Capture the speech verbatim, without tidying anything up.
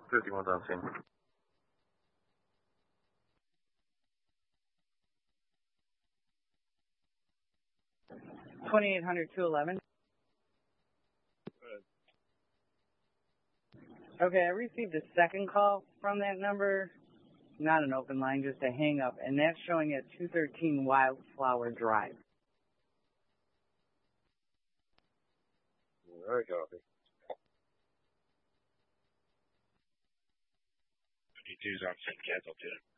fifty-one's on scene. twenty-eight hundred, two eleven. Okay, I received a second call from that number. Not an open line, just a hang up, and that's showing at two thirteen Wildflower Drive. All right, copy. fifty-two's on scene, cancel two.